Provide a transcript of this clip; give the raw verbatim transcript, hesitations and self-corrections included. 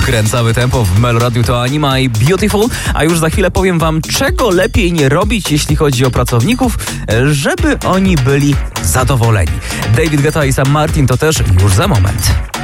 Podkręcamy tempo w Meloradiu, to Anima i Beautiful, a już za chwilę powiem wam, czego lepiej nie robić, jeśli chodzi o pracowników, żeby oni byli zadowoleni. David Guetta i Sam Martin to też już za moment.